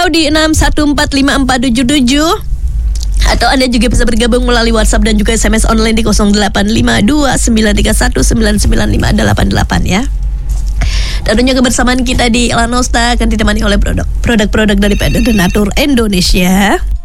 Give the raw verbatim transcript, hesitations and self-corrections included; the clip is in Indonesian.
di enam satu empat lima empat tujuh tujuh. Atau Anda juga bisa bergabung melalui WhatsApp dan juga S M S online di nol delapan lima dua sembilan tiga satu sembilan sembilan lima delapan delapan ya. Dan juga kebersamaan kita di La Nostra akan ditemani oleh produk produk-produk dari P D Donatur Indonesia.